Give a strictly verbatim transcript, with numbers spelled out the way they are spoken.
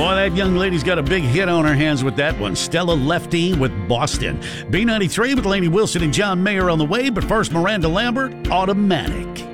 Boy, that young lady's got a big hit on her hands with that one. Stella Lefty with Boston. B ninety-three with Lainey Wilson and John Mayer on the way, but first Miranda Lambert, Automatic.